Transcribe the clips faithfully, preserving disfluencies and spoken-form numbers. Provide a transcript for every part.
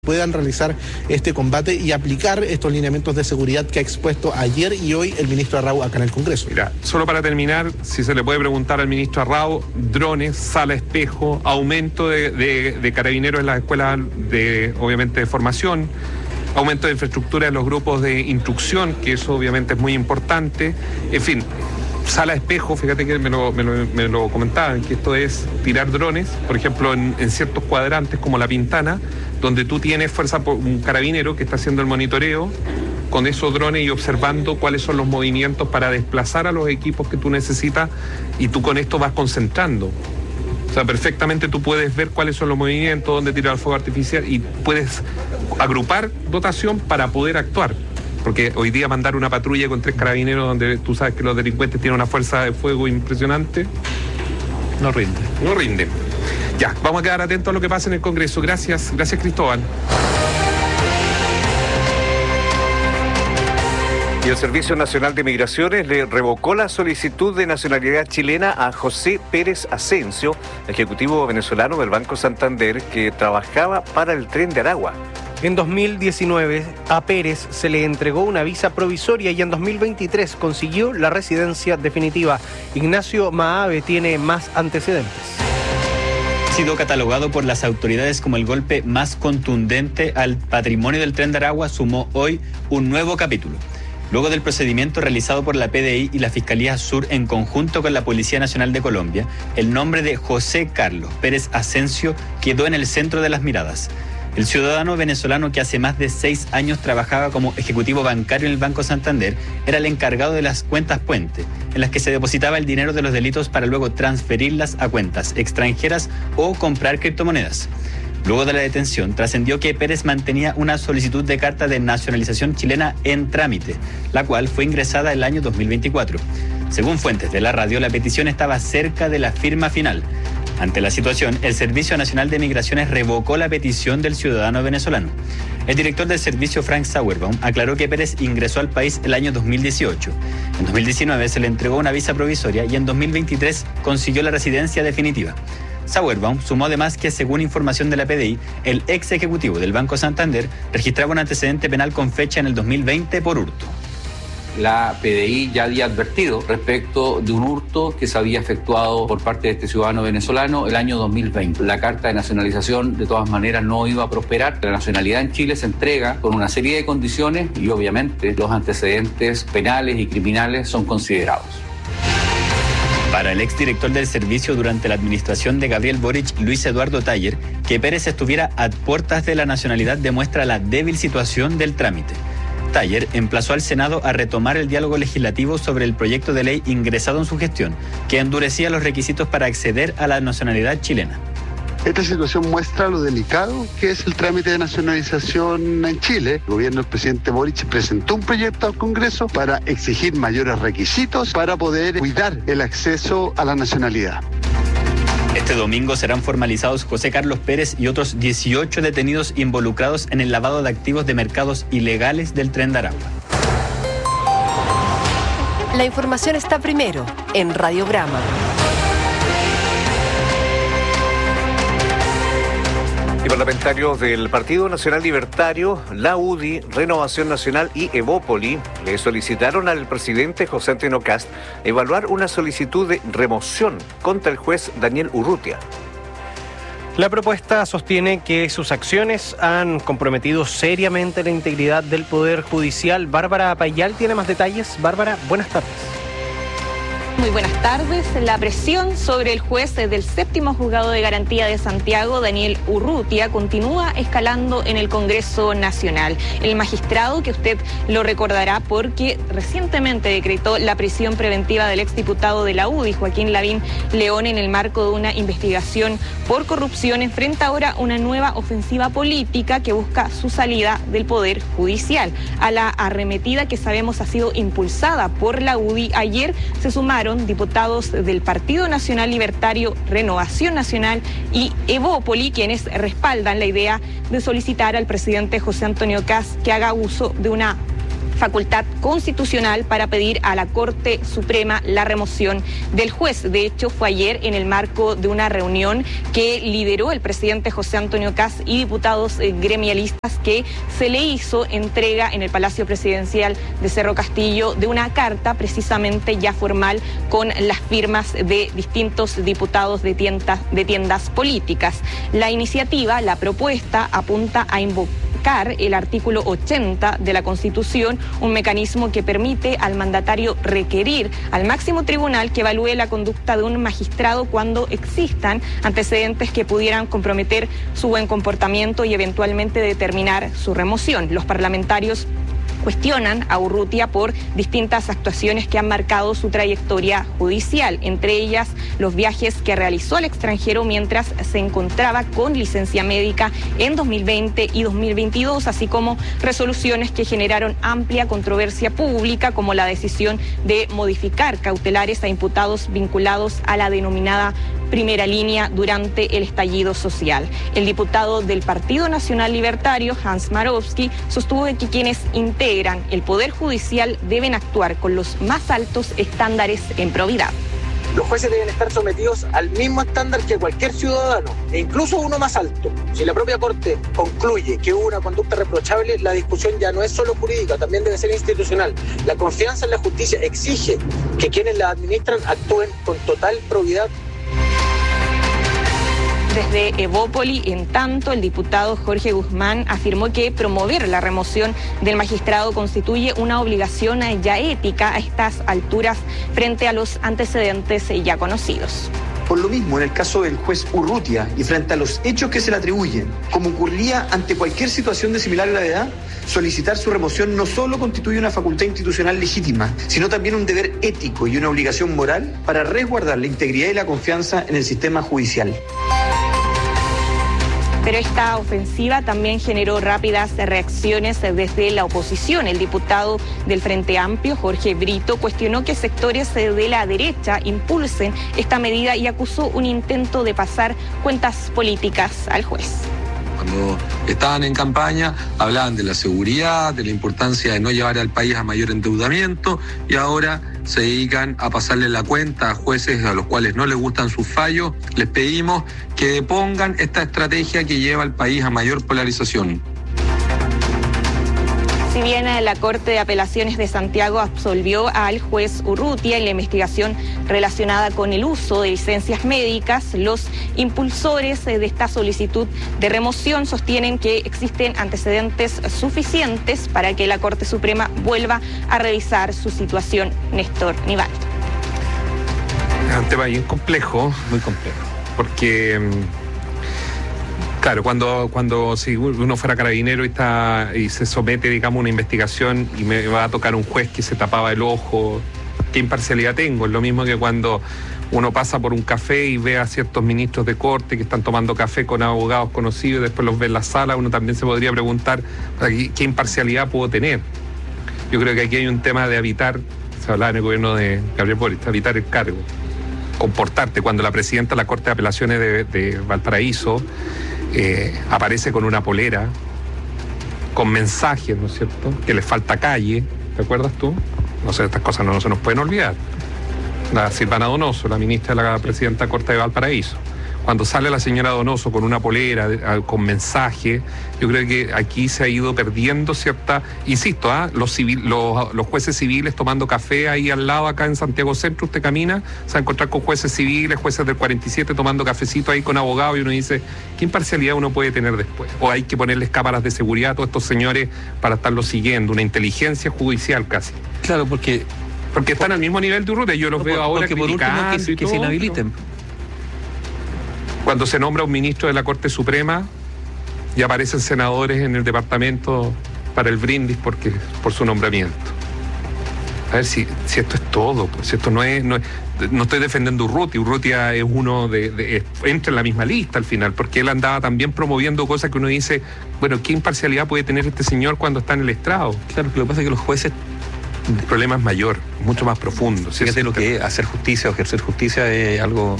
puedan realizar este combate y aplicar estos lineamientos de seguridad que ha expuesto ayer y hoy el ministro Arrau acá en el Congreso. Mira, solo para terminar, si se le puede preguntar al ministro Arrau, drones, sala espejo, aumento de, de, de carabineros en las escuelas de, obviamente, de formación, aumento de infraestructura en los grupos de instrucción, que eso obviamente es muy importante, en fin. Sala espejo, fíjate que me lo, me, lo, me lo comentaban, que esto es tirar drones, por ejemplo, en, en ciertos cuadrantes como La Pintana, donde tú tienes fuerza, un carabinero que está haciendo el monitoreo con esos drones y observando cuáles son los movimientos para desplazar a los equipos que tú necesitas, y tú con esto vas concentrando. O sea, perfectamente tú puedes ver cuáles son los movimientos, dónde tirar el fuego artificial, y puedes agrupar dotación para poder actuar. Porque hoy día mandar una patrulla con tres carabineros donde tú sabes que los delincuentes tienen una fuerza de fuego impresionante, no rinde. No rinde. Ya, vamos a quedar atentos a lo que pasa en el Congreso. Gracias, gracias Cristóbal. Y el Servicio Nacional de Migraciones le revocó la solicitud de nacionalidad chilena a José Pérez Asensio, ejecutivo venezolano del Banco Santander, que trabajaba para el Tren de Aragua. En dos mil diecinueve a Pérez se le entregó una visa provisoria y en dos mil veintitrés consiguió la residencia definitiva. Ignacio Maave tiene más antecedentes. Ha sido catalogado por las autoridades como el golpe más contundente al patrimonio del Tren de Aragua, sumó hoy un nuevo capítulo. Luego del procedimiento realizado por la P D I y la Fiscalía Sur en conjunto con la Policía Nacional de Colombia, el nombre de José Carlos Pérez Asensio quedó en el centro de las miradas. El ciudadano venezolano, que hace más de seis años trabajaba como ejecutivo bancario en el Banco Santander, era el encargado de las cuentas puente, en las que se depositaba el dinero de los delitos para luego transferirlas a cuentas extranjeras o comprar criptomonedas. Luego de la detención, trascendió que Pérez mantenía una solicitud de carta de nacionalización chilena en trámite, la cual fue ingresada el año dos mil veinticuatro. Según fuentes de la radio, la petición estaba cerca de la firma final. Ante la situación, el Servicio Nacional de Migraciones revocó la petición del ciudadano venezolano. El director del servicio, Frank Sauerbaum, aclaró que Pérez ingresó al país el año dos mil dieciocho. En dos mil diecinueve se le entregó una visa provisoria y en dos mil veintitrés consiguió la residencia definitiva. Sauerbaum sumó además que, según información de la P D I, el ex ejecutivo del Banco Santander registraba un antecedente penal con fecha en el dos mil veinte por hurto. La P D I ya había advertido respecto de un hurto que se había efectuado por parte de este ciudadano venezolano el año dos mil veinte. La carta de nacionalización de todas maneras no iba a prosperar. La nacionalidad en Chile se entrega con una serie de condiciones y obviamente los antecedentes penales y criminales son considerados. Para el exdirector del servicio durante la administración de Gabriel Boric, Luis Eduardo Taller, que Pérez estuviera a puertas de la nacionalidad demuestra la débil situación del trámite. Taller emplazó al Senado a retomar el diálogo legislativo sobre el proyecto de ley ingresado en su gestión, que endurecía los requisitos para acceder a la nacionalidad chilena. Esta situación muestra lo delicado que es el trámite de nacionalización en Chile. El gobierno del presidente Boric presentó un proyecto al Congreso para exigir mayores requisitos para poder cuidar el acceso a la nacionalidad. Este domingo serán formalizados José Carlos Pérez y otros dieciocho detenidos involucrados en el lavado de activos de mercados ilegales del Tren de Aragua. La información está primero en Radiograma. Y parlamentarios del Partido Nacional Libertario, la U D I, Renovación Nacional y Evópoli le solicitaron al presidente José Antonio Kast evaluar una solicitud de remoción contra el juez Daniel Urrutia. La propuesta sostiene que sus acciones han comprometido seriamente la integridad del Poder Judicial. Bárbara Payal tiene más detalles. Bárbara, buenas tardes. Muy buenas tardes. La presión sobre el juez del séptimo juzgado de garantía de Santiago, Daniel Urrutia, continúa escalando en el Congreso Nacional. El magistrado, que usted lo recordará porque recientemente decretó la prisión preventiva del exdiputado de la U D I, Joaquín Lavín León, en el marco de una investigación por corrupción, enfrenta ahora una nueva ofensiva política que busca su salida del Poder Judicial. A la arremetida, que sabemos ha sido impulsada por la U D I, ayer se sumaron diputados del Partido Nacional Libertario, Renovación Nacional y Evópoli, quienes respaldan la idea de solicitar al presidente José Antonio Kast que haga uso de una facultad constitucional para pedir a la Corte Suprema la remoción del juez. De hecho, fue ayer en el marco de una reunión que lideró el presidente José Antonio Kast y diputados eh, gremialistas que se le hizo entrega en el Palacio Presidencial de Cerro Castillo de una carta precisamente ya formal con las firmas de distintos diputados de tiendas, de tiendas políticas. La iniciativa, la propuesta, apunta a invocar el artículo ochenta de la Constitución, un mecanismo que permite al mandatario requerir al máximo tribunal que evalúe la conducta de un magistrado cuando existan antecedentes que pudieran comprometer su buen comportamiento y eventualmente determinar su remoción. Los parlamentarios cuestionan a Urrutia por distintas actuaciones que han marcado su trayectoria judicial, entre ellas los viajes que realizó al extranjero mientras se encontraba con licencia médica en dos mil veinte y dos mil veintidós, así como resoluciones que generaron amplia controversia pública, como la decisión de modificar cautelares a imputados vinculados a la denominada primera línea durante el estallido social. El diputado del Partido Nacional Libertario, Hans Marowski, sostuvo que quienes integran el Poder Judicial deben actuar con los más altos estándares en probidad. Los jueces deben estar sometidos al mismo estándar que cualquier ciudadano, e incluso uno más alto. Si la propia Corte concluye que hubo una conducta reprochable, la discusión ya no es solo jurídica, también debe ser institucional. La confianza en la justicia exige que quienes la administran actúen con total probidad. Desde Evópoli, en tanto, el diputado Jorge Guzmán afirmó que promover la remoción del magistrado constituye una obligación ya ética a estas alturas frente a los antecedentes ya conocidos. Por lo mismo, en el caso del juez Urrutia y frente a los hechos que se le atribuyen, como ocurría ante cualquier situación de similar gravedad, solicitar su remoción no solo constituye una facultad institucional legítima, sino también un deber ético y una obligación moral para resguardar la integridad y la confianza en el sistema judicial. Pero esta ofensiva también generó rápidas reacciones desde la oposición. El diputado del Frente Amplio, Jorge Brito, cuestionó que sectores de la derecha impulsen esta medida y acusó un intento de pasar cuentas políticas al juez. Cuando estaban en campaña hablaban de la seguridad, de la importancia de no llevar al país a mayor endeudamiento, y ahora se dedican a pasarle la cuenta a jueces a los cuales no les gustan sus fallos. Les pedimos que depongan esta estrategia que lleva al país a mayor polarización. Si bien la Corte de Apelaciones de Santiago absolvió al juez Urrutia en la investigación relacionada con el uso de licencias médicas, los impulsores de esta solicitud de remoción sostienen que existen antecedentes suficientes para que la Corte Suprema vuelva a revisar su situación. Néstor Nivaldo. Es un tema bien complejo. Muy complejo. Porque... Claro, cuando, cuando si uno fuera carabinero y, está, y se somete, digamos, a una investigación y me va a tocar un juez que se tapaba el ojo, ¿qué imparcialidad tengo? Es lo mismo que cuando uno pasa por un café y ve a ciertos ministros de corte que están tomando café con abogados conocidos y después los ve en la sala, uno también se podría preguntar ¿qué imparcialidad puedo tener? Yo creo que aquí hay un tema de habitar, se hablaba en el gobierno de Gabriel Boric, habitar el cargo, comportarte. Cuando la presidenta de la Corte de Apelaciones de, de Valparaíso Eh, aparece con una polera, con mensajes, ¿no es cierto?, que le falta calle, ¿te acuerdas tú? No sé, estas cosas no, no se nos pueden olvidar. La Silvana Donoso, la ministra de la presidenta de la Corte de Valparaíso. Cuando sale la señora Donoso con una polera, con mensaje, yo creo que aquí se ha ido perdiendo cierta, insisto, ¿ah? los, civil, los, los jueces civiles tomando café ahí al lado, acá en Santiago Centro, usted camina, se va a encontrar con jueces civiles, jueces del cuarenta y siete tomando cafecito ahí con abogados, y uno dice, ¿qué imparcialidad uno puede tener después? O hay que ponerles cámaras de seguridad a todos estos señores para estarlos siguiendo, una inteligencia judicial casi. Claro, porque... Porque están al mismo nivel de Urrutia, yo los no, veo por, ahora criticando por último que, que se inhabiliten. Cuando se nombra un ministro de la Corte Suprema y aparecen senadores en el departamento para el brindis porque, por su nombramiento. A ver si, si esto es todo, pues si esto no es, no es, no estoy defendiendo a Urrutia, Urrutia es uno de, de, entra en la misma lista al final, porque él andaba también promoviendo cosas que uno dice, bueno, ¿qué imparcialidad puede tener este señor cuando está en el estrado? Claro, lo que pasa es que los jueces... El problema es mayor, mucho más profundo. Fíjate ¿sí? lo que es hacer justicia o ejercer justicia es algo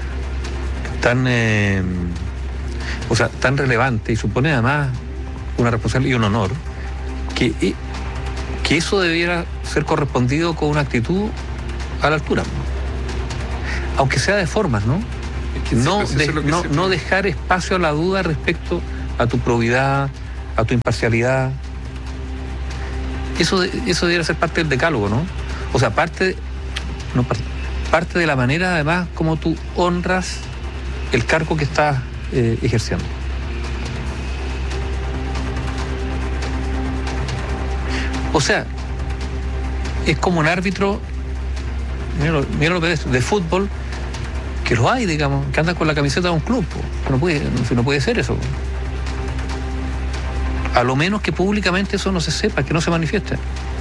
tan eh, o sea, tan relevante y supone además una responsabilidad y un honor que que eso debiera ser correspondido con una actitud a la altura, aunque sea de formas, ¿no? Es que no, de, es no, no dejar espacio a la duda respecto a tu probidad, a tu imparcialidad. Eso, eso debería ser parte del decálogo, ¿no? O sea, parte, no, parte de la manera, además, como tú honras el cargo que estás eh, ejerciendo. O sea, es como un árbitro, mira, mira lo que es, de fútbol, que lo hay, digamos, que anda con la camiseta de un club. No puede, no, no puede ser eso. A lo menos que públicamente eso no se sepa, que no se manifieste.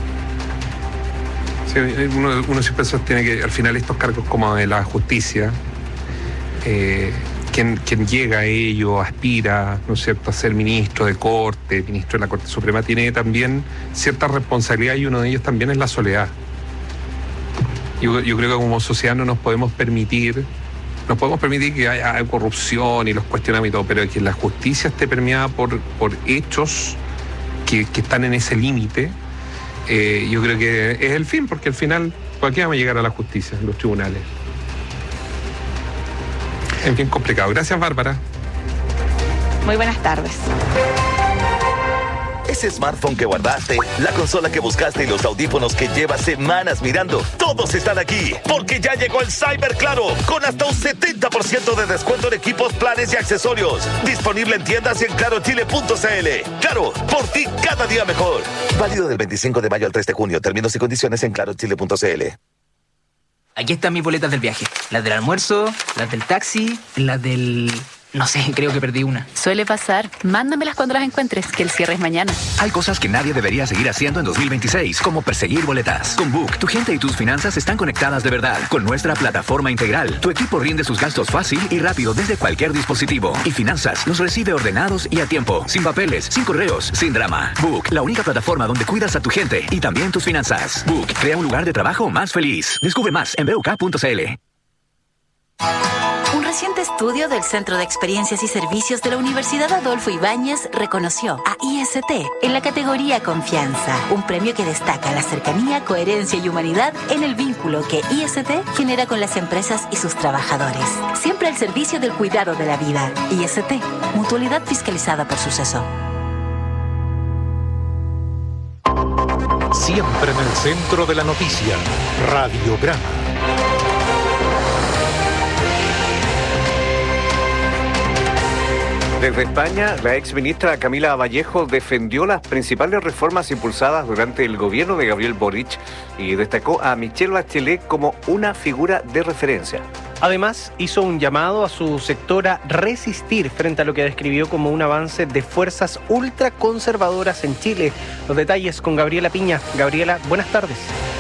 Sí, uno, uno siempre sostiene que al final estos cargos como de la justicia, eh, quien, quien llega a ello, aspira, ¿no es cierto?, a ser ministro de Corte, ministro de la Corte Suprema, tiene también cierta responsabilidad y uno de ellos también es la soledad. Yo, yo creo que como sociedad no nos podemos permitir, nos podemos permitir que haya corrupción y los cuestionamientos, pero que la justicia esté permeada por, por hechos que, que están en ese límite, eh, yo creo que es el fin, porque al final, ¿por qué vamos a llegar a la justicia en los tribunales? Es bien complicado. Gracias, Bárbara. Muy buenas tardes. Ese smartphone que guardaste, la consola que buscaste y los audífonos que llevas semanas mirando, todos están aquí, porque ya llegó el Cyber Claro, con hasta un setenta por ciento de descuento en equipos, planes y accesorios. Disponible en tiendas y en claro chile punto c l. Claro, por ti cada día mejor. Válido del veinticinco de mayo al tres de junio. Términos y condiciones en claro chile punto c l. Aquí están mis boletas del viaje. Las del almuerzo, las del taxi, las del... No sé, creo que perdí una. Suele pasar. Mándamelas cuando las encuentres, que el cierre es mañana. Hay cosas que nadie debería seguir haciendo en dos mil veintiséis, como perseguir boletas. Con Book, tu gente y tus finanzas están conectadas de verdad. Con nuestra plataforma integral, tu equipo rinde sus gastos fácil y rápido desde cualquier dispositivo. Y Finanzas los recibe ordenados y a tiempo. Sin papeles, sin correos, sin drama. Book, la única plataforma donde cuidas a tu gente y también tus finanzas. Book, crea un lugar de trabajo más feliz. Descubre más en b u k punto c l. Un reciente estudio del Centro de Experiencias y Servicios de la Universidad Adolfo Ibáñez reconoció a I S T en la categoría Confianza, un premio que destaca la cercanía, coherencia y humanidad en el vínculo que I S T genera con las empresas y sus trabajadores. Siempre al servicio del cuidado de la vida. I S T, mutualidad fiscalizada por Suceso. Siempre en el centro de la noticia, Radiograma. Desde España, la exministra Camila Vallejo defendió las principales reformas impulsadas durante el gobierno de Gabriel Boric y destacó a Michelle Bachelet como una figura de referencia. Además, hizo un llamado a su sector a resistir frente a lo que describió como un avance de fuerzas ultraconservadoras en Chile. Los detalles con Gabriela Piña. Gabriela, buenas tardes.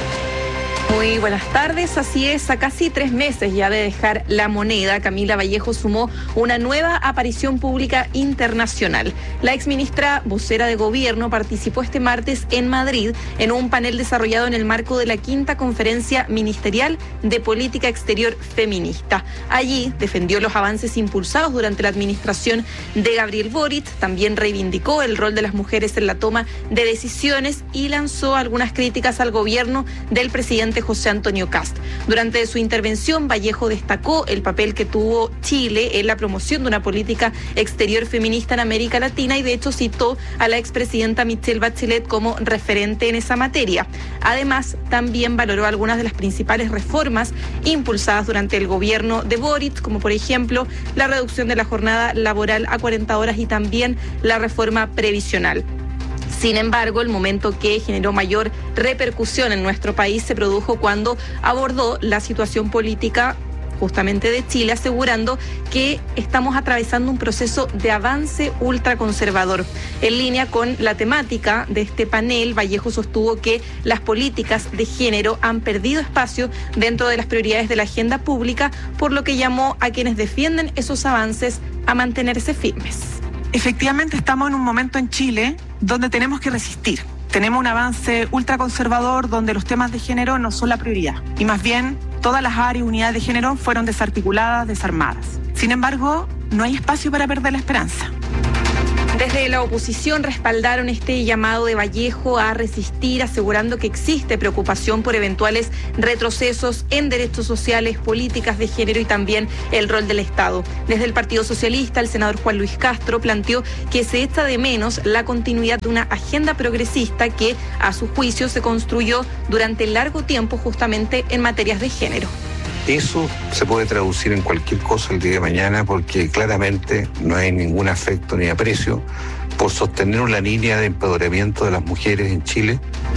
Muy buenas tardes, así es, a casi tres meses ya de dejar la moneda, Camila Vallejo sumó una nueva aparición pública internacional. La exministra vocera de gobierno participó este martes en Madrid en un panel desarrollado en el marco de la quinta conferencia ministerial de política exterior feminista. Allí defendió los avances impulsados durante la administración de Gabriel Boric, también reivindicó el rol de las mujeres en la toma de decisiones y lanzó algunas críticas al gobierno del presidente José Antonio Kast. Durante su intervención, Vallejo destacó el papel que tuvo Chile en la promoción de una política exterior feminista en América Latina y de hecho citó a la expresidenta Michelle Bachelet como referente en esa materia. Además, también valoró algunas de las principales reformas impulsadas durante el gobierno de Boric, como por ejemplo la reducción de la jornada laboral a cuarenta horas y también la reforma previsional. Sin embargo, el momento que generó mayor repercusión en nuestro país se produjo cuando abordó la situación política justamente de Chile, asegurando que estamos atravesando un proceso de avance ultraconservador. En línea con la temática de este panel, Vallejo sostuvo que las políticas de género han perdido espacio dentro de las prioridades de la agenda pública, por lo que llamó a quienes defienden esos avances a mantenerse firmes. Efectivamente, estamos en un momento en Chile donde tenemos que resistir. Tenemos un avance ultraconservador donde los temas de género no son la prioridad y más bien todas las áreas y unidades de género fueron desarticuladas, desarmadas. Sin embargo, no hay espacio para perder la esperanza. Desde la oposición respaldaron este llamado de Vallejo a resistir, asegurando que existe preocupación por eventuales retrocesos en derechos sociales, políticas de género y también el rol del Estado. Desde el Partido Socialista, el senador Juan Luis Castro planteó que se echa de menos la continuidad de una agenda progresista que, a su juicio, se construyó durante largo tiempo justamente en materias de género. Eso se puede traducir en cualquier cosa el día de mañana porque claramente no hay ningún afecto ni aprecio por sostener una línea de empoderamiento de las mujeres en Chile.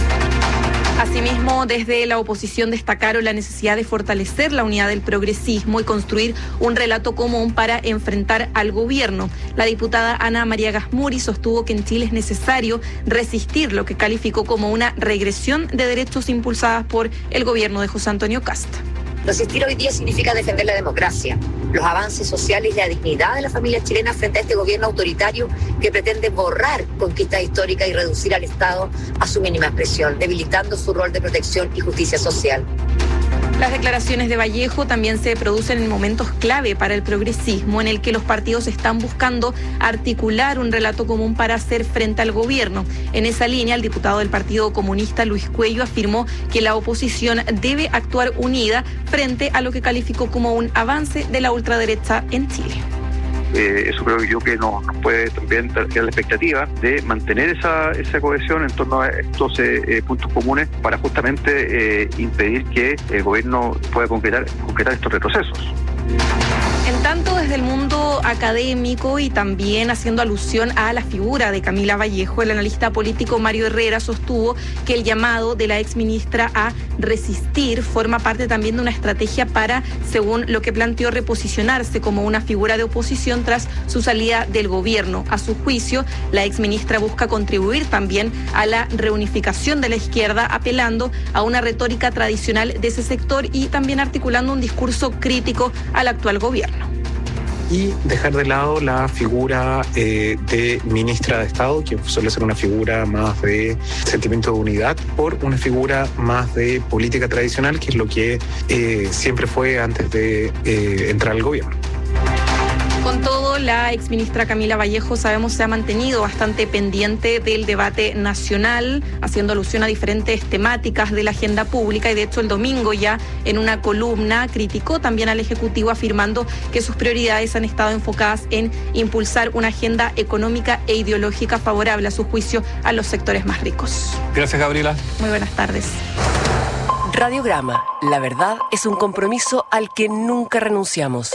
Asimismo, desde la oposición destacaron la necesidad de fortalecer la unidad del progresismo y construir un relato común para enfrentar al gobierno. La diputada Ana María Gasmuri sostuvo que en Chile es necesario resistir lo que calificó como una regresión de derechos impulsadas por el gobierno de José Antonio Kast. Resistir hoy día significa defender la democracia, los avances sociales y la dignidad de la familia chilena frente a este gobierno autoritario que pretende borrar conquistas históricas y reducir al Estado a su mínima expresión, debilitando su rol de protección y justicia social. Las declaraciones de Vallejo también se producen en momentos clave para el progresismo, en el que los partidos están buscando articular un relato común para hacer frente al gobierno. En esa línea, el diputado del Partido Comunista, Luis Cuello, afirmó que la oposición debe actuar unida frente a lo que calificó como un avance de la ultraderecha en Chile. Eh, eso creo yo que nos, nos puede también dar la expectativa de mantener esa, esa cohesión en torno a estos eh, puntos comunes para justamente eh, impedir que el gobierno pueda concretar, concretar estos retrocesos. En tanto, desde el mundo académico y también haciendo alusión a la figura de Camila Vallejo, el analista político Mario Herrera sostuvo que el llamado de la exministra a resistir forma parte también de una estrategia para, según lo que planteó, reposicionarse como una figura de oposición tras su salida del gobierno. A su juicio, la exministra busca contribuir también a la reunificación de la izquierda, apelando a una retórica tradicional de ese sector y también articulando un discurso crítico al actual gobierno. Y dejar de lado la figura eh, de ministra de Estado, que suele ser una figura más de sentimiento de unidad, por una figura más de política tradicional, que es lo que eh, siempre fue antes de eh, entrar al gobierno. Con todo, la exministra Camila Vallejo, sabemos, se ha mantenido bastante pendiente del debate nacional, haciendo alusión a diferentes temáticas de la agenda pública, y de hecho el domingo ya en una columna criticó también al Ejecutivo, afirmando que sus prioridades han estado enfocadas en impulsar una agenda económica e ideológica favorable, a su juicio, a los sectores más ricos. Gracias, Gabriela. Muy buenas tardes. Radiograma, la verdad es un compromiso al que nunca renunciamos.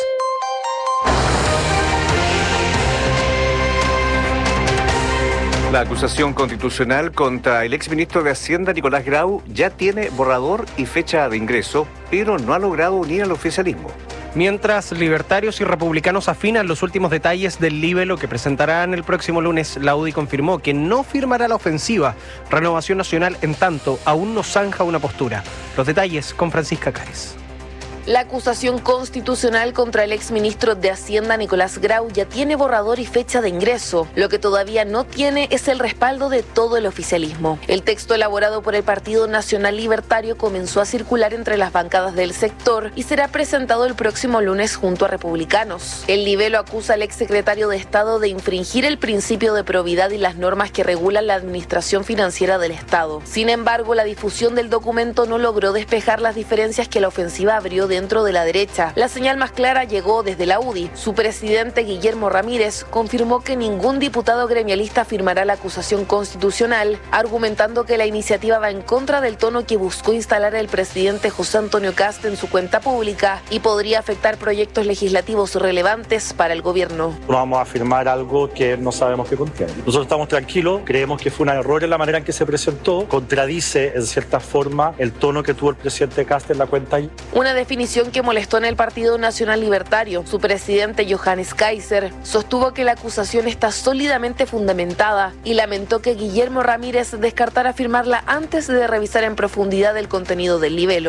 La acusación constitucional contra el exministro de Hacienda, Nicolás Grau, ya tiene borrador y fecha de ingreso, pero no ha logrado unir al oficialismo. Mientras libertarios y republicanos afinan los últimos detalles del libelo que presentarán el próximo lunes, la U D I confirmó que no firmará la ofensiva. Renovación Nacional, en tanto, aún no zanja una postura. Los detalles con Francisca Cárez. La acusación constitucional contra el exministro de Hacienda, Nicolás Grau, ya tiene borrador y fecha de ingreso. Lo que todavía no tiene es el respaldo de todo el oficialismo. El texto elaborado por el Partido Nacional Libertario comenzó a circular entre las bancadas del sector y será presentado el próximo lunes junto a republicanos. El libelo acusa al exsecretario de Estado de infringir el principio de probidad y las normas que regulan la administración financiera del Estado. Sin embargo, la difusión del documento no logró despejar las diferencias que la ofensiva abrió dentro de la derecha. La señal más clara llegó desde la U D I. Su presidente, Guillermo Ramírez, confirmó que ningún diputado gremialista firmará la acusación constitucional, argumentando que la iniciativa va en contra del tono que buscó instalar el presidente José Antonio Kast en su cuenta pública y podría afectar proyectos legislativos relevantes para el gobierno. No vamos a firmar algo que no sabemos qué contiene. Nosotros estamos tranquilos, creemos que fue un error en la manera en que se presentó, contradice en cierta forma el tono que tuvo el presidente Kast en la cuenta. Una definición que molestó en el Partido Nacional Libertario. Su presidente, Johannes Kaiser, sostuvo que la acusación está sólidamente fundamentada y lamentó que Guillermo Ramírez descartara firmarla antes de revisar en profundidad el contenido del libelo.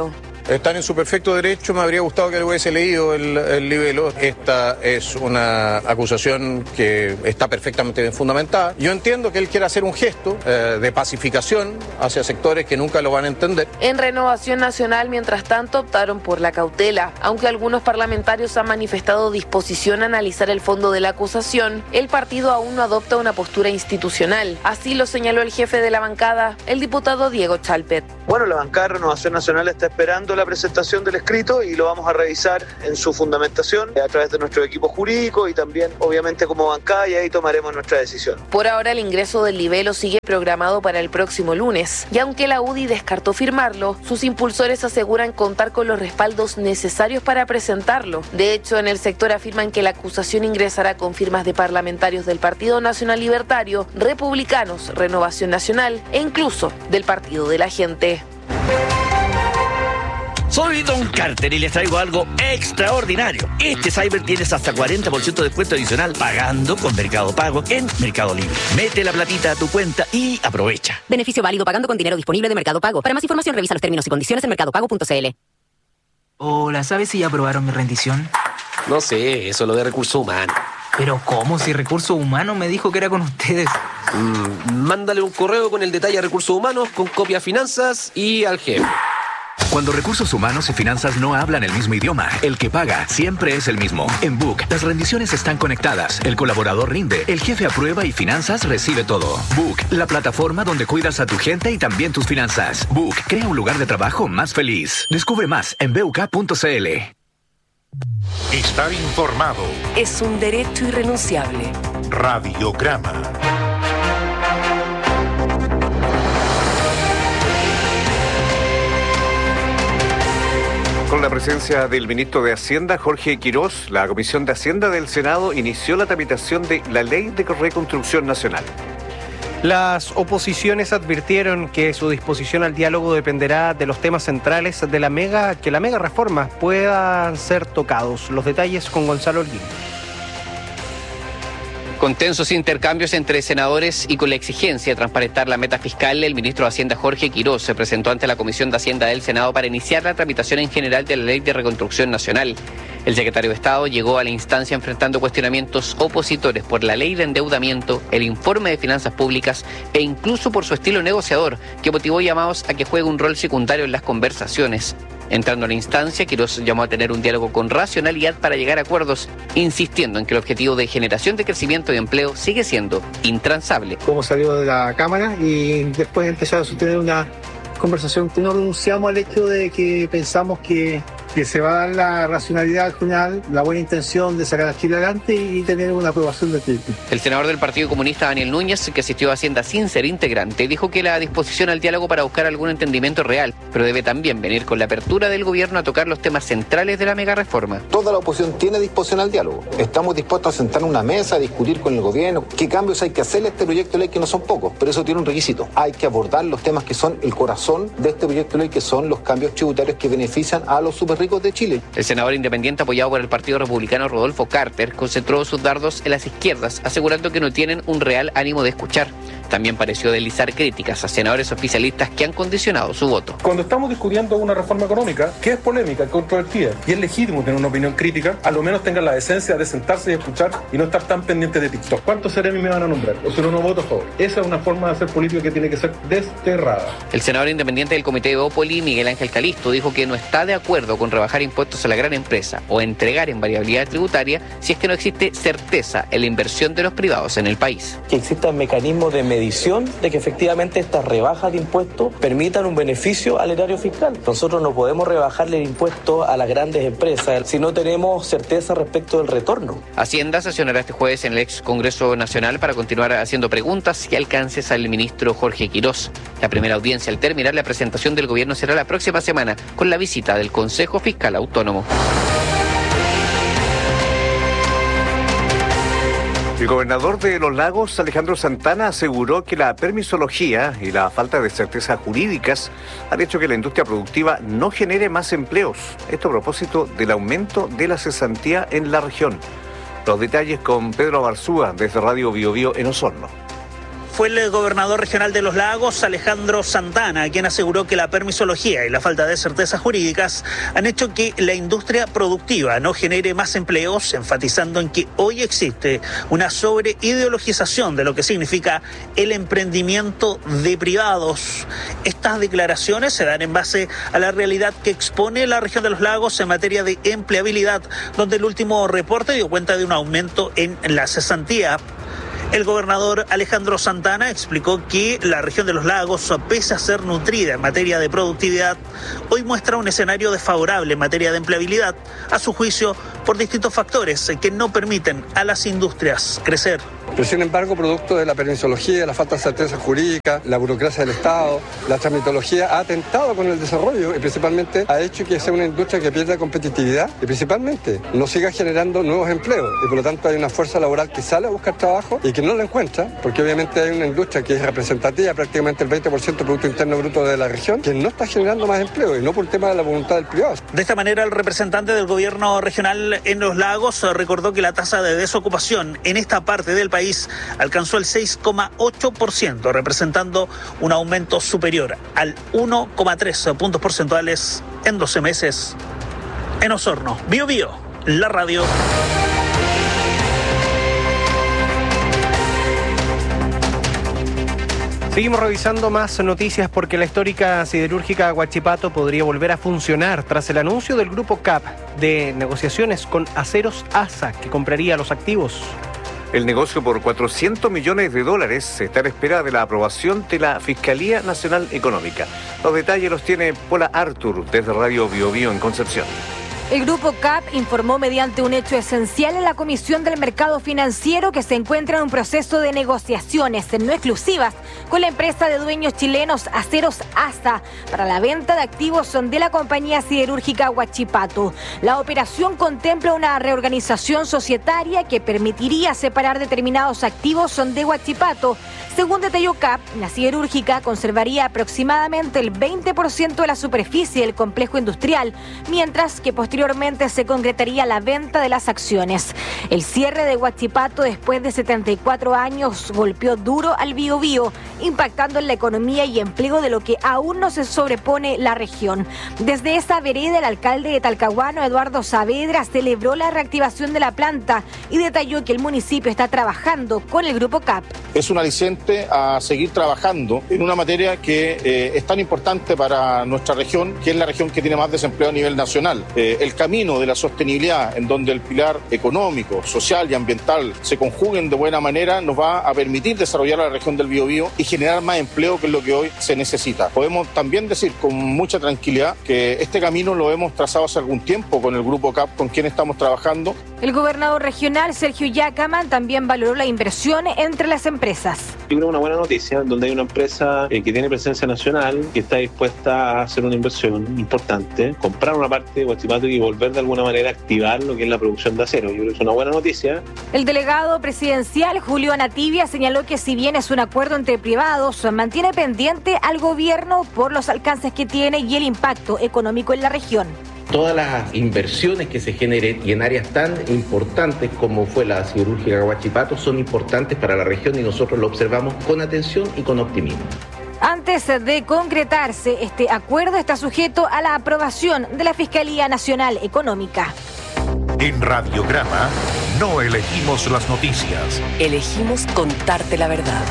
Están en su perfecto derecho, me habría gustado que lo hubiese leído el, el libelo. Esta es una acusación que está perfectamente bien fundamentada. Yo entiendo que él quiere hacer un gesto eh, de pacificación hacia sectores que nunca lo van a entender. En Renovación Nacional, mientras tanto, optaron por la cautela. Aunque algunos parlamentarios han manifestado disposición a analizar el fondo de la acusación, el partido aún no adopta una postura institucional. Así lo señaló el jefe de la bancada, el diputado Diego Chalpet. Bueno, la bancada de Renovación Nacional está esperando la presentación del escrito y lo vamos a revisar en su fundamentación a través de nuestro equipo jurídico y también, obviamente, como bancada, y ahí tomaremos nuestra decisión. Por ahora, el ingreso del libelo sigue programado para el próximo lunes, y aunque la U D I descartó firmarlo, sus impulsores aseguran contar con los respaldos necesarios para presentarlo. De hecho, en el sector afirman que la acusación ingresará con firmas de parlamentarios del Partido Nacional Libertario, Republicanos, Renovación Nacional e incluso del Partido de la Gente. Soy Don Carter y les traigo algo extraordinario. Este Cyber tienes hasta cuarenta por ciento de descuento adicional pagando con Mercado Pago en Mercado Libre. Mete la platita a tu cuenta y aprovecha. Beneficio válido pagando con dinero disponible de Mercado Pago. Para más información revisa los términos y condiciones en mercado pago punto c l. Hola, ¿sabes si ya aprobaron mi rendición? No sé, eso es lo de recursos humanos. ¿Pero cómo? Si Recursos Humanos me dijo que era con ustedes. Mm, mándale un correo con el detalle a Recursos Humanos, con copia a Finanzas y al jefe. Cuando Recursos Humanos y Finanzas no hablan el mismo idioma, el que paga siempre es el mismo. En Book, las rendiciones están conectadas, el colaborador rinde, el jefe aprueba y Finanzas recibe todo. Book, la plataforma donde cuidas a tu gente y también tus finanzas. Book, crea un lugar de trabajo más feliz. Descubre más en b u k punto c l. Estar informado es un derecho irrenunciable. Radiograma. Con la presencia del ministro de Hacienda, Jorge Quirós, la Comisión de Hacienda del Senado inició la tramitación de la Ley de Reconstrucción Nacional. Las oposiciones advirtieron que su disposición al diálogo dependerá de los temas centrales de la mega, que la mega reforma puedan ser tocados. Los detalles con Gonzalo Holguín. Con tensos intercambios entre senadores y con la exigencia de transparentar la meta fiscal, el ministro de Hacienda Jorge Quirós se presentó ante la Comisión de Hacienda del Senado para iniciar la tramitación en general de la Ley de Reconstrucción Nacional. El secretario de Estado llegó a la instancia enfrentando cuestionamientos opositores por la ley de endeudamiento, el informe de finanzas públicas e incluso por su estilo negociador, que motivó llamados a que juegue un rol secundario en las conversaciones. Entrando a la instancia, Quirós llamó a tener un diálogo con racionalidad para llegar a acuerdos, insistiendo en que el objetivo de generación de crecimiento y empleo sigue siendo intransable. Como salió de la Cámara y después empezar a sostener una conversación que no renunciamos al hecho de que pensamos que, que se va a dar la racionalidad al final, la buena intención de sacar a Chile adelante y tener una aprobación de Chile. El senador del Partido Comunista, Daniel Núñez, que asistió a Hacienda sin ser integrante, dijo que la disposición al diálogo para buscar algún entendimiento real, pero debe también venir con la apertura del gobierno a tocar los temas centrales de la megareforma. Toda la oposición tiene disposición al diálogo. Estamos dispuestos a sentar en una mesa, a discutir con el gobierno qué cambios hay que hacerle a este proyecto de ley, que no son pocos, pero eso tiene un requisito. Hay que abordar los temas que son el corazón de este proyecto de ley, que son los cambios tributarios que benefician a los superricos de Chile. El senador independiente apoyado por el Partido Republicano Rodolfo Carter concentró sus dardos en las izquierdas, asegurando que no tienen un real ánimo de escuchar. También pareció deslizar críticas a senadores oficialistas que han condicionado su voto. Cuando estamos discutiendo una reforma económica que es polémica, controvertida, y es legítimo tener una opinión crítica, a lo menos tengan la decencia de sentarse y escuchar y no estar tan pendientes de TikTok. ¿Cuántos seremi me van a nombrar? O si no, no voto a favor. Esa es una forma de hacer política que tiene que ser desterrada. El senador independiente del Comité de Evópoli, Miguel Ángel Calisto, dijo que no está de acuerdo con rebajar impuestos a la gran empresa o entregar en variabilidad tributaria si es que no existe certeza en la inversión de los privados en el país. Que existan mecanismos de medición de que efectivamente estas rebajas de impuestos permitan un beneficio al erario fiscal. Nosotros no podemos rebajarle el impuesto a las grandes empresas si no tenemos certeza respecto del retorno. Hacienda sesionará este jueves en el ex Congreso Nacional para continuar haciendo preguntas y alcances al ministro Jorge Quirós. La primera audiencia al terminar la presentación del gobierno será la próxima semana con la visita del Consejo Fiscal Autónomo. El gobernador de Los Lagos, Alejandro Santana, aseguró que la permisología y la falta de certezas jurídicas han hecho que la industria productiva no genere más empleos. Esto a propósito del aumento de la cesantía en la región. Los detalles con Pedro Barzúa desde Radio Biobío en Osorno. Fue el gobernador regional de Los Lagos, Alejandro Santana, quien aseguró que la permisología y la falta de certezas jurídicas han hecho que la industria productiva no genere más empleos, enfatizando en que hoy existe una sobreideologización de lo que significa el emprendimiento de privados. Estas declaraciones se dan en base a la realidad que expone la región de Los Lagos en materia de empleabilidad, donde el último reporte dio cuenta de un aumento en la cesantía. El gobernador Alejandro Santana explicó que la región de Los Lagos, pese a ser nutrida en materia de productividad, hoy muestra un escenario desfavorable en materia de empleabilidad, a su juicio, por distintos factores que no permiten a las industrias crecer. Pero sin embargo, producto de la permisología, la falta de certeza jurídica, la burocracia del Estado, la tramitología ha atentado con el desarrollo y principalmente ha hecho que sea una industria que pierda competitividad y principalmente no siga generando nuevos empleos y por lo tanto hay una fuerza laboral que sale a buscar trabajo y que no lo encuentra porque obviamente hay una industria que es representativa, prácticamente el veinte por ciento del Producto Interno Bruto de la región, que no está generando más empleo y no por el tema de la voluntad del privado. De esta manera, el representante del gobierno regional en Los Lagos recordó que la tasa de desocupación en esta parte del país alcanzó el seis coma ocho por ciento, representando un aumento superior al uno coma tres puntos porcentuales en doce meses. En Osorno, Bio Bio, la radio. Seguimos revisando más noticias porque la histórica siderúrgica Huachipato podría volver a funcionar tras el anuncio del grupo C A P de negociaciones con Aceros A S A, que compraría los activos. El negocio por cuatrocientos millones de dólares está en espera de la aprobación de la Fiscalía Nacional Económica. Los detalles los tiene Paula Artur desde Radio Bio Bio en Concepción. El Grupo C A P informó mediante un hecho esencial en la Comisión del Mercado Financiero que se encuentra en un proceso de negociaciones no exclusivas con la empresa de dueños chilenos Aceros A S A para la venta de activos de la compañía siderúrgica Huachipato. La operación contempla una reorganización societaria que permitiría separar determinados activos de Huachipato. Según detalló C A P, la siderúrgica conservaría aproximadamente el veinte por ciento de la superficie del complejo industrial, mientras que posteriormente Posteriormente se concretaría la venta de las acciones. El cierre de Huachipato después de setenta y cuatro años golpeó duro al Biobío, impactando en la economía y empleo de lo que aún no se sobrepone la región. Desde esa vereda, el alcalde de Talcahuano, Eduardo Saavedra, celebró la reactivación de la planta y detalló que el municipio está trabajando con el Grupo C A P. Es un aliciente a seguir trabajando en una materia que eh, es tan importante para nuestra región, que es la región que tiene más desempleo a nivel nacional. Eh, el camino de la sostenibilidad, en donde el pilar económico, social y ambiental se conjuguen de buena manera, nos va a permitir desarrollar la región del Biobío y generar más empleo, que es lo que hoy se necesita. Podemos también decir con mucha tranquilidad que este camino lo hemos trazado hace algún tiempo con el Grupo C A P, con quien estamos trabajando. El gobernador regional, Sergio Yacaman, también valoró la inversión entre las empresas. Yo creo una buena noticia, donde hay una empresa eh, que tiene presencia nacional, que está dispuesta a hacer una inversión importante, comprar una parte de Huachipato y volver de alguna manera a activar lo que es la producción de acero. Yo creo que es una buena noticia. El delegado presidencial, Julio Anativia, señaló que si bien es un acuerdo entre privados, mantiene pendiente al gobierno por los alcances que tiene y el impacto económico en la región. Todas las inversiones que se generen y en áreas tan importantes como fue la siderúrgica Huachipato son importantes para la región y nosotros lo observamos con atención y con optimismo. Antes de concretarse, este acuerdo está sujeto a la aprobación de la Fiscalía Nacional Económica. En Radiograma no elegimos las noticias. Elegimos contarte la verdad.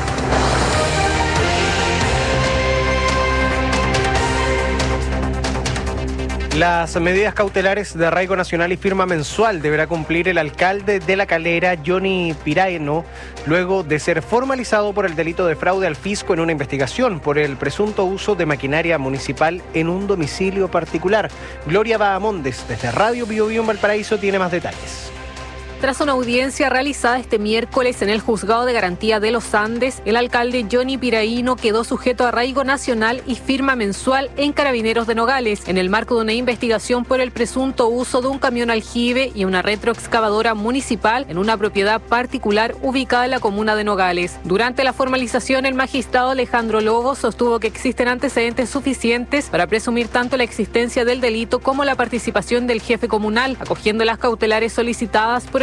Las medidas cautelares de arraigo nacional y firma mensual deberá cumplir el alcalde de La Calera, Johnny Piraeno, luego de ser formalizado por el delito de fraude al fisco en una investigación por el presunto uso de maquinaria municipal en un domicilio particular. Gloria Bahamondes, desde Radio Bio Bio en Valparaíso, tiene más detalles. Tras una audiencia realizada este miércoles en el Juzgado de Garantía de los Andes, el alcalde Johnny Piraeno quedó sujeto a arraigo nacional y firma mensual en Carabineros de Nogales, en el marco de una investigación por el presunto uso de un camión aljibe y una retroexcavadora municipal en una propiedad particular ubicada en la comuna de Nogales. Durante la formalización, el magistrado Alejandro Lobo sostuvo que existen antecedentes suficientes para presumir tanto la existencia del delito como la participación del jefe comunal, acogiendo las cautelares solicitadas por el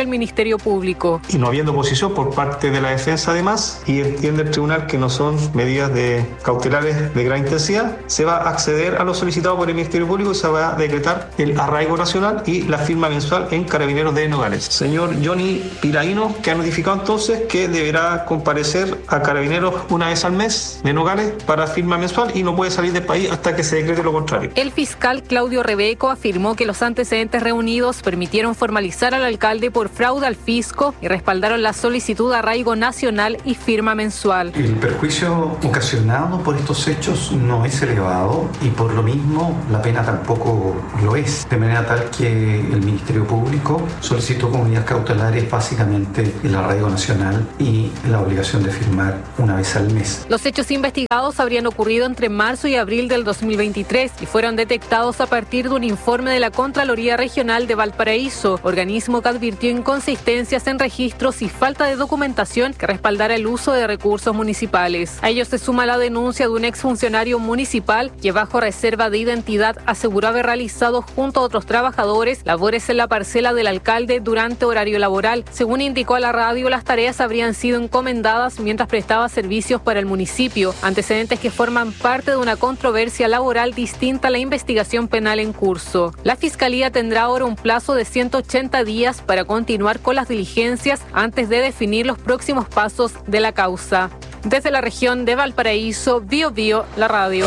del Ministerio Público. Y no habiendo oposición por parte de la defensa además, y entiende el tribunal que no son medidas de cautelares de gran intensidad, se va a acceder a lo solicitado por el Ministerio Público y se va a decretar el arraigo nacional y la firma mensual en Carabineros de Nogales. Señor Johnny Piraíno, que ha notificado entonces que deberá comparecer a Carabineros una vez al mes de Nogales para firma mensual y no puede salir del país hasta que se decrete lo contrario. El fiscal Claudio Rebeco afirmó que los antecedentes reunidos permitieron formalizar al alcalde por fraude al fisco y respaldaron la solicitud de arraigo nacional y firma mensual. El perjuicio ocasionado por estos hechos no es elevado y por lo mismo la pena tampoco lo es, de manera tal que el Ministerio Público solicitó como medidas cautelares básicamente el arraigo nacional y la obligación de firmar una vez al mes. Los hechos investigados habrían ocurrido entre marzo y abril del dos mil veintitrés y fueron detectados a partir de un informe de la Contraloría Regional de Valparaíso, organismo que advirtió inconsistencias en registros y falta de documentación que respaldara el uso de recursos municipales. A ello se suma la denuncia de un exfuncionario municipal que bajo reserva de identidad aseguró haber realizado junto a otros trabajadores labores en la parcela del alcalde durante horario laboral. Según indicó a la radio, las tareas habrían sido encomendadas mientras prestaba servicios para el municipio, antecedentes que forman parte de una controversia laboral distinta a la investigación penal en curso. La Fiscalía tendrá ahora un plazo de ciento ochenta días para continuar con las diligencias antes de definir los próximos pasos de la causa. Desde la región de Valparaíso, Bio Bio, la radio.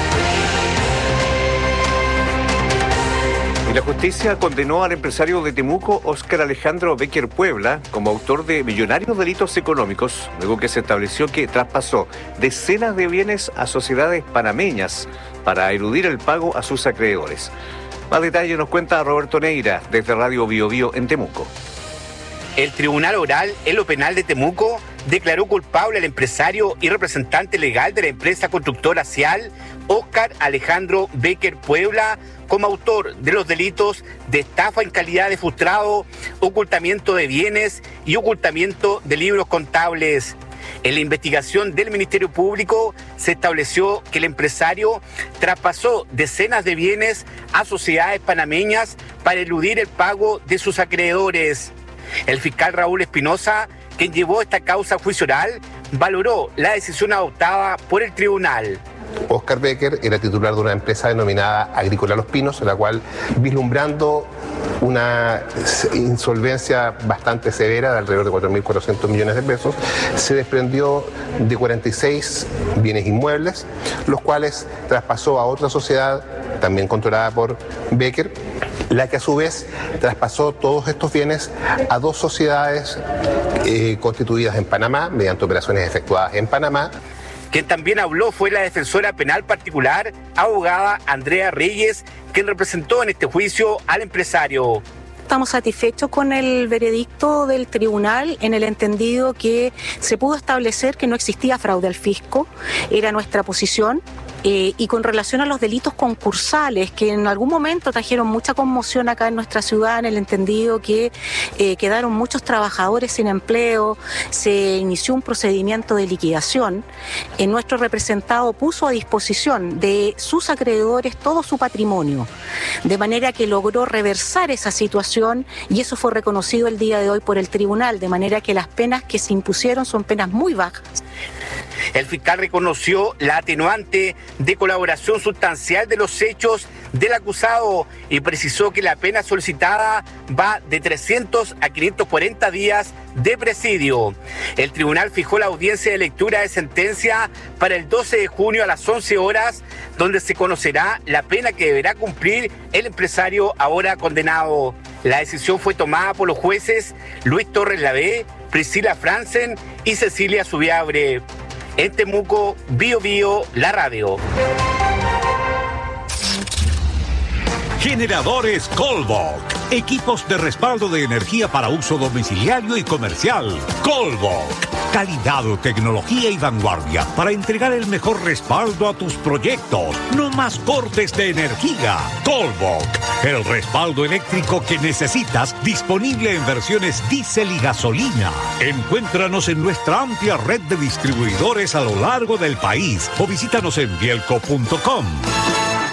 Y la justicia condenó al empresario de Temuco, Óscar Alejandro Becker Puebla, como autor de millonarios delitos económicos, luego que se estableció que traspasó decenas de bienes a sociedades panameñas para eludir el pago a sus acreedores. Más detalles nos cuenta Roberto Neira, desde Radio Bio Bio en Temuco. El Tribunal Oral en lo Penal de Temuco declaró culpable al empresario y representante legal de la empresa constructora Cial, Óscar Alejandro Becker Puebla, como autor de los delitos de estafa en calidad de frustrado, ocultamiento de bienes y ocultamiento de libros contables. En la investigación del Ministerio Público se estableció que el empresario traspasó decenas de bienes a sociedades panameñas para eludir el pago de sus acreedores. El fiscal Raúl Espinosa, quien llevó esta causa a juicio oral, valoró la decisión adoptada por el tribunal. Óscar Becker era titular de una empresa denominada Agrícola Los Pinos, en la cual, vislumbrando una insolvencia bastante severa de alrededor de cuatro mil cuatrocientos millones de pesos, se desprendió de cuarenta y seis bienes inmuebles, los cuales traspasó a otra sociedad, también controlada por Becker, la que a su vez traspasó todos estos bienes a dos sociedades eh, constituidas en Panamá, mediante operaciones efectuadas en Panamá. Quien también habló fue la defensora penal particular, abogada Andrea Reyes, quien representó en este juicio al empresario. Estamos satisfechos con el veredicto del tribunal en el entendido que se pudo establecer que no existía fraude al fisco, era nuestra posición. Eh, y con relación a los delitos concursales, que en algún momento trajeron mucha conmoción acá en nuestra ciudad, en el entendido que eh, quedaron muchos trabajadores sin empleo, se inició un procedimiento de liquidación. Eh, nuestro representado puso a disposición de sus acreedores todo su patrimonio, de manera que logró reversar esa situación y eso fue reconocido el día de hoy por el tribunal, de manera que las penas que se impusieron son penas muy bajas. El fiscal reconoció la atenuante de colaboración sustancial de los hechos del acusado y precisó que la pena solicitada va de trescientos a quinientos cuarenta días de presidio. El tribunal fijó la audiencia de lectura de sentencia para el doce de junio a las once horas, donde se conocerá la pena que deberá cumplir el empresario ahora condenado. La decisión fue tomada por los jueces Luis Torres Lavé, Priscila Franzen y Cecilia Subiabre. En Temuco, Bio Bio, la radio. Generadores Colbok. Equipos de respaldo de energía para uso domiciliario y comercial. Colbok. Calidad, tecnología y vanguardia para entregar el mejor respaldo a tus proyectos. No más cortes de energía. Colbok. El respaldo eléctrico que necesitas, disponible en versiones diésel y gasolina. Encuéntranos en nuestra amplia red de distribuidores a lo largo del país o visítanos en bielco punto com.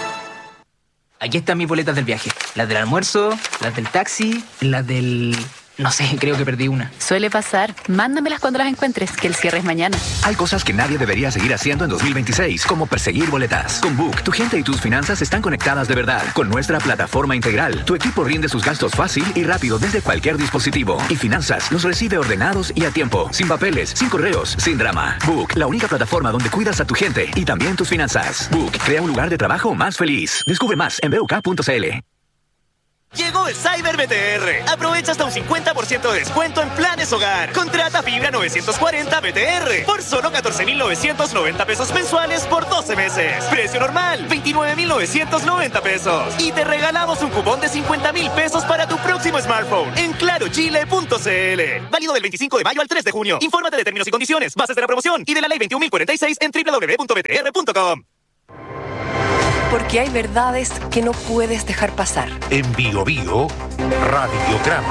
Aquí están mis boletas del viaje. Las del almuerzo, las del taxi, las del... no sé, creo que perdí una. Suele pasar. Mándamelas cuando las encuentres, que el cierre es mañana. Hay cosas que nadie debería seguir haciendo en dos mil veintiséis, como perseguir boletas. Con Book, tu gente y tus finanzas están conectadas de verdad. Con nuestra plataforma integral, tu equipo rinde sus gastos fácil y rápido desde cualquier dispositivo. Y finanzas los recibe ordenados y a tiempo, sin papeles, sin correos, sin drama. Book, la única plataforma donde cuidas a tu gente y también tus finanzas. Book, crea un lugar de trabajo más feliz. Descubre más en b u k punto c l. Llegó el Cyber B T R. Aprovecha hasta un cincuenta por ciento de descuento en planes hogar. Contrata fibra novecientos cuarenta B T R por solo catorce mil novecientos noventa pesos mensuales por doce meses. Precio normal, veintinueve mil novecientos noventa pesos. Y te regalamos un cupón de cincuenta mil pesos para tu próximo smartphone en claro chile punto c l. Válido del veinticinco de mayo al tres de junio. Infórmate de términos y condiciones, bases de la promoción y de la ley veintiún mil cuarenta y seis en doble u doble u doble u punto b t r punto com. Porque hay verdades que no puedes dejar pasar. En Bio Bio, Radiograma.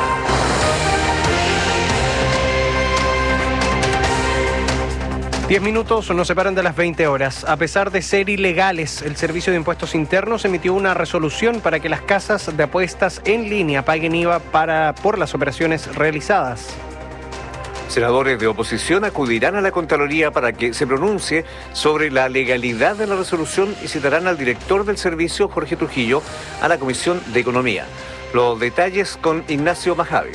Diez minutos nos separan de las veinte horas. A pesar de ser ilegales, el Servicio de Impuestos Internos emitió una resolución para que las casas de apuestas en línea paguen I V A para, por las operaciones realizadas. Senadores de oposición acudirán a la Contraloría para que se pronuncie sobre la legalidad de la resolución y citarán al director del servicio, Jorge Trujillo, a la Comisión de Economía. Los detalles con Ignacio Majave.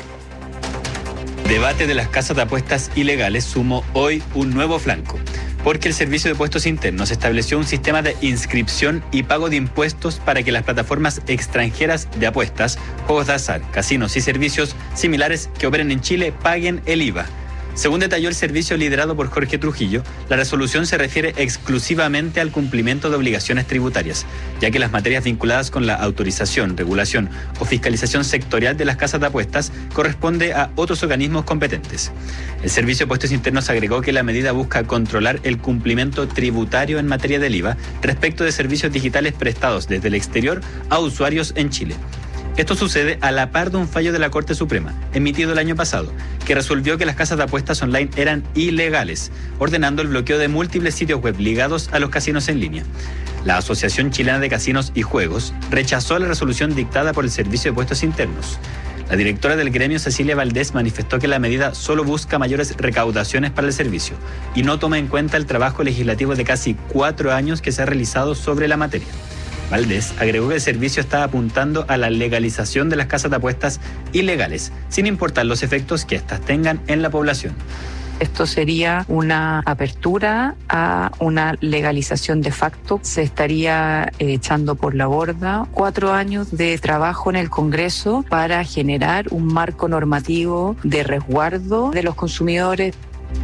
Debate de las casas de apuestas ilegales sumó hoy un nuevo flanco, porque el Servicio de Impuestos Internos estableció un sistema de inscripción y pago de impuestos para que las plataformas extranjeras de apuestas, juegos de azar, casinos y servicios similares que operen en Chile paguen el I V A. Según detalló el servicio liderado por Jorge Trujillo, la resolución se refiere exclusivamente al cumplimiento de obligaciones tributarias, ya que las materias vinculadas con la autorización, regulación o fiscalización sectorial de las casas de apuestas corresponde a otros organismos competentes. El Servicio de Impuestos Internos agregó que la medida busca controlar el cumplimiento tributario en materia del I V A respecto de servicios digitales prestados desde el exterior a usuarios en Chile. Esto sucede a la par de un fallo de la Corte Suprema, emitido el año pasado, que resolvió que las casas de apuestas online eran ilegales, ordenando el bloqueo de múltiples sitios web ligados a los casinos en línea. La Asociación Chilena de Casinos y Juegos rechazó la resolución dictada por el Servicio de Impuestos Internos. La directora del gremio, Cecilia Valdés, manifestó que la medida solo busca mayores recaudaciones para el servicio y no toma en cuenta el trabajo legislativo de casi cuatro años que se ha realizado sobre la materia. Valdés agregó que el servicio está apuntando a la legalización de las casas de apuestas ilegales, sin importar los efectos que éstas tengan en la población. Esto sería una apertura a una legalización de facto. Se estaría echando por la borda cuatro años de trabajo en el Congreso para generar un marco normativo de resguardo de los consumidores.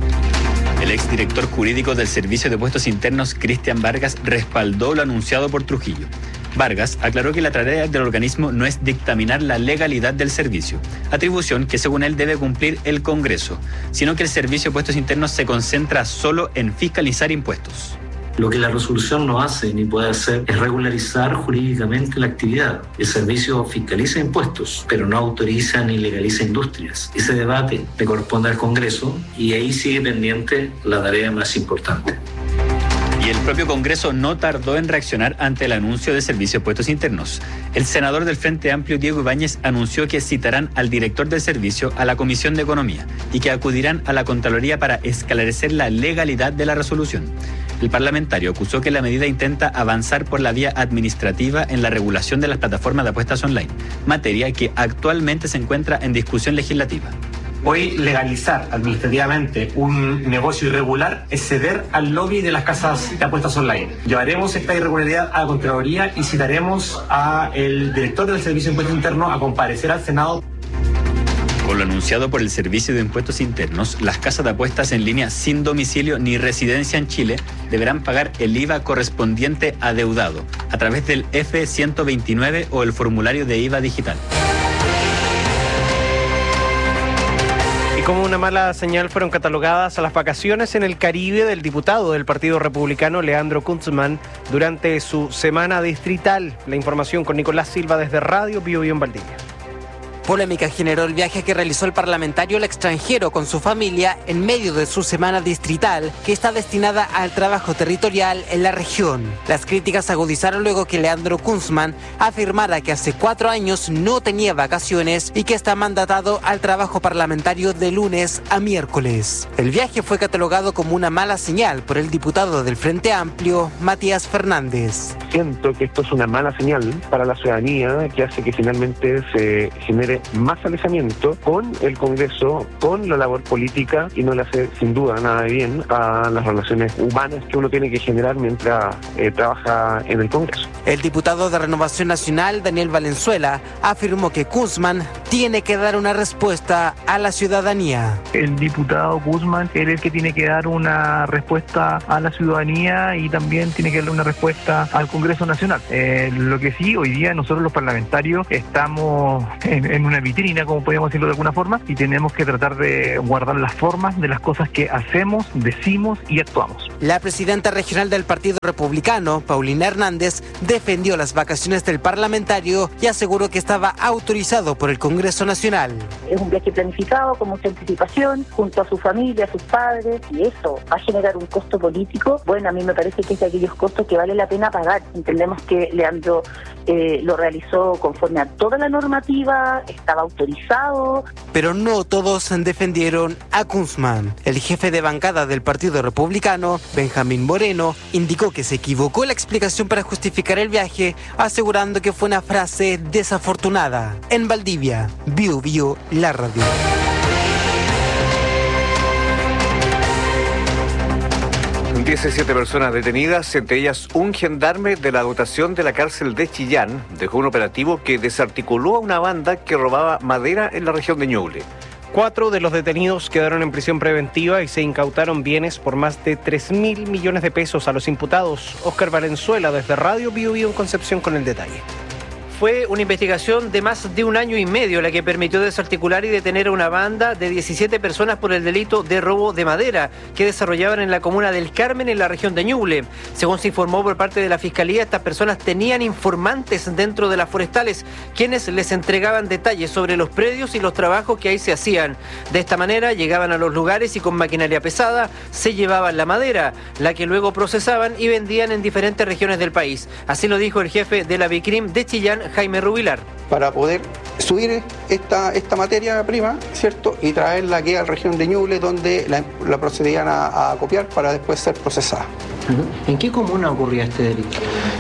El exdirector jurídico del Servicio de Impuestos Internos, Cristian Vargas, respaldó lo anunciado por Trujillo. Vargas aclaró que la tarea del organismo no es dictaminar la legalidad del servicio, atribución que según él debe cumplir el Congreso, sino que el Servicio de Impuestos Internos se concentra solo en fiscalizar impuestos. Lo que la resolución no hace ni puede hacer es regularizar jurídicamente la actividad. El servicio fiscaliza impuestos, pero no autoriza ni legaliza industrias. Ese debate le corresponde al Congreso y ahí sigue pendiente la tarea más importante. Y el propio Congreso no tardó en reaccionar ante el anuncio del Servicio de Impuestos Internos. El senador del Frente Amplio, Diego Ibáñez, anunció que citarán al director del servicio a la Comisión de Economía y que acudirán a la Contraloría para esclarecer la legalidad de la resolución. El parlamentario acusó que la medida intenta avanzar por la vía administrativa en la regulación de las plataformas de apuestas online, materia que actualmente se encuentra en discusión legislativa. Hoy legalizar administrativamente un negocio irregular es ceder al lobby de las casas de apuestas online. Llevaremos esta irregularidad a la Contraloría y citaremos al director del Servicio de Impuestos Internos a comparecer al Senado. Por lo anunciado por el Servicio de Impuestos Internos, las casas de apuestas en línea sin domicilio ni residencia en Chile deberán pagar el I V A correspondiente adeudado a través del F ciento veintinueve o el formulario de I V A digital. Y como una mala señal fueron catalogadas a las vacaciones en el Caribe del diputado del Partido Republicano Leandro Kuntzmann durante su semana distrital. La información con Nicolás Silva desde Radio Bio Bio en Valdivia. Polémica generó el viaje que realizó el parlamentario al extranjero con su familia en medio de su semana distrital, que está destinada al trabajo territorial en la región. Las críticas agudizaron luego que Leandro Kunzman afirmara que hace cuatro años no tenía vacaciones y que está mandatado al trabajo parlamentario de lunes a miércoles. El viaje fue catalogado como una mala señal por el diputado del Frente Amplio, Matías Fernández. Siento que esto es una mala señal para la ciudadanía que hace que finalmente se genere más alejamiento con el Congreso, con la labor política, y no le hace sin duda nada de bien a las relaciones humanas que uno tiene que generar mientras eh, trabaja en el Congreso. El diputado de Renovación Nacional, Daniel Valenzuela, afirmó que Kunzman tiene que dar una respuesta a la ciudadanía. El diputado Kunzman es el que tiene que dar una respuesta a la ciudadanía y también tiene que darle una respuesta al Congreso Nacional. Eh, lo que sí, hoy día nosotros los parlamentarios estamos en, en una vitrina, como podríamos decirlo de alguna forma, y tenemos que tratar de guardar las formas de las cosas que hacemos, decimos y actuamos. La presidenta regional del Partido Republicano, Paulina Hernández, defendió las vacaciones del parlamentario y aseguró que estaba autorizado por el Congreso Nacional. Es un viaje planificado con mucha anticipación, junto a su familia, a sus padres, y eso va a generar un costo político. Bueno, a mí me parece que es de aquellos costos que vale la pena pagar. Entendemos que Leandro eh, lo realizó conforme a toda la normativa, estaba autorizado. Pero no todos defendieron a Kunzman. El jefe de bancada del Partido Republicano, Benjamín Moreno, indicó que se equivocó la explicación para justificar el viaje, asegurando que fue una frase desafortunada. En Valdivia, Biu Biu, la radio. diecisiete personas detenidas, entre ellas un gendarme de la dotación de la cárcel de Chillán, dejó un operativo que desarticuló a una banda que robaba madera en la región de Ñuble. Cuatro de los detenidos quedaron en prisión preventiva y se incautaron bienes por más de tres mil millones de pesos a los imputados. Óscar Valenzuela, desde Radio Biu Biu en Concepción, con el detalle. Fue una investigación de más de un año y medio la que permitió desarticular y detener a una banda de diecisiete personas por el delito de robo de madera que desarrollaban en la comuna del Carmen, en la región de Ñuble. Según se informó por parte de la Fiscalía, estas personas tenían informantes dentro de las forestales, quienes les entregaban detalles sobre los predios y los trabajos que ahí se hacían. De esta manera llegaban a los lugares y con maquinaria pesada se llevaban la madera, la que luego procesaban y vendían en diferentes regiones del país. Así lo dijo el jefe de la Bicrim de Chillán, Jaime Rubilar. Para poder subir esta, esta materia prima, ¿cierto? Y traerla aquí a la región de Ñuble, donde la, la procedían a, a copiar para después ser procesada. ¿En qué comuna ocurría este delito?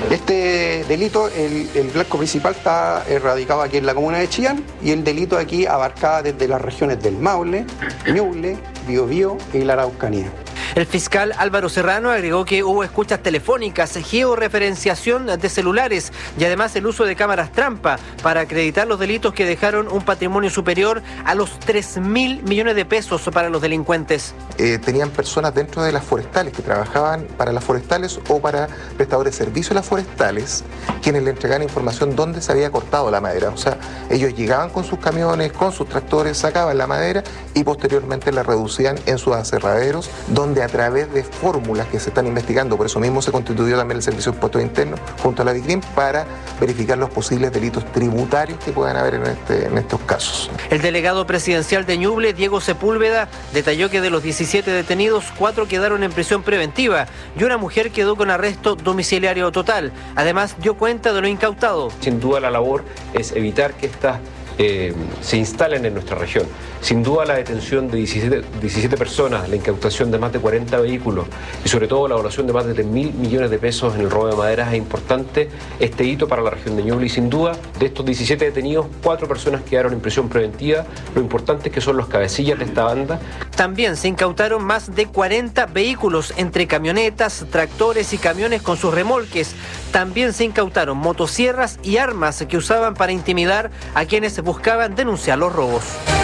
Este delito, el, el blanco principal está radicado aquí en la comuna de Chillán, y el delito aquí abarcaba desde las regiones del Maule, Ñuble, Biobío y la Araucanía. El fiscal Álvaro Serrano agregó que hubo escuchas telefónicas, georreferenciación de celulares y además el uso de cámaras trampa para acreditar los delitos que dejaron un patrimonio superior a los tres mil millones de pesos para los delincuentes. Eh, tenían personas dentro de las forestales que trabajaban para las forestales o para prestadores de servicios a las forestales, quienes le entregaban información dónde se había cortado la madera. O sea, ellos llegaban con sus camiones, con sus tractores, sacaban la madera y posteriormente la reducían en sus aserraderos, donde a través de fórmulas que se están investigando, por eso mismo se constituyó también el Servicio de Impuestos Internos junto a la Bicrim para verificar los posibles delitos tributarios que puedan haber en, este, en estos casos. El delegado presidencial de Ñuble, Diego Sepúlveda, detalló que de los diecisiete detenidos, cuatro quedaron en prisión preventiva y una mujer quedó con arresto domiciliario total. Además, dio cuenta de lo incautado. Sin duda la labor es evitar que estas eh, se instalen en nuestra región. Sin duda la detención de diecisiete, diecisiete personas, la incautación de más de cuarenta vehículos y sobre todo la evaluación de más de tres mil millones de pesos en el robo de maderas es importante este hito para la región de Ñuble, y sin duda de estos diecisiete detenidos, cuatro personas quedaron en prisión preventiva. Lo importante es que son los cabecillas de esta banda. También se incautaron más de cuarenta vehículos entre camionetas, tractores y camiones con sus remolques. También se incautaron motosierras y armas que usaban para intimidar a quienes buscaban denunciar los robos.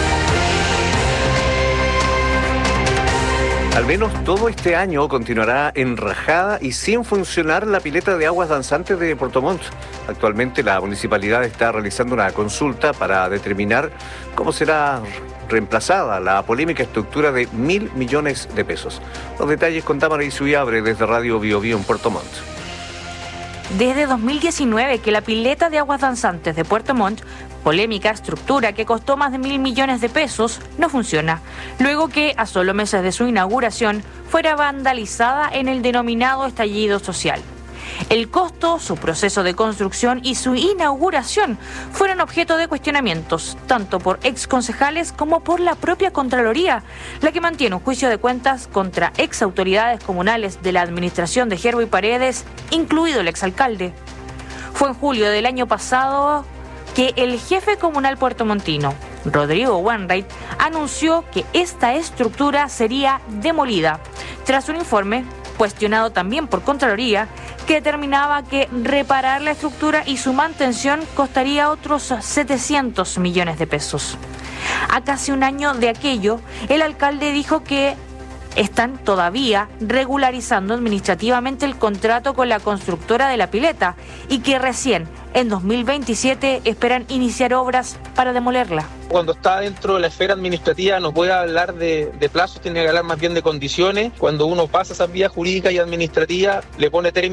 Al menos todo este año continuará enrajada y sin funcionar la pileta de aguas danzantes de Puerto Montt. Actualmente la municipalidad está realizando una consulta para determinar cómo será reemplazada la polémica estructura de mil millones de pesos. Los detalles con Tamara Isuyabre desde Radio Biobío en Puerto Montt. desde dos mil diecinueve que la pileta de aguas danzantes de Puerto Montt, polémica estructura que costó más de mil millones de pesos, no funciona, luego que a solo meses de su inauguración fuera vandalizada en el denominado estallido social. El costo, su proceso de construcción y su inauguración fueron objeto de cuestionamientos, tanto por exconcejales como por la propia Contraloría, la que mantiene un juicio de cuentas contra exautoridades comunales de la administración de Gerbo y Paredes, incluido el exalcalde. Fue en julio del año pasado que el jefe comunal puertomontino, Rodrigo Wainwright, anunció que esta estructura sería demolida, tras un informe cuestionado también por Contraloría, que determinaba que reparar la estructura y su mantención costaría otros setecientos millones de pesos. A casi un año de aquello, el alcalde dijo que están todavía regularizando administrativamente el contrato con la constructora de la pileta y que recién en dos mil veintisiete esperan iniciar obras para demolerla. Cuando está dentro de la esfera administrativa no puede hablar de, de plazos, tiene que hablar más bien de condiciones. Cuando uno pasa esas vías jurídicas y administrativas, le pone términos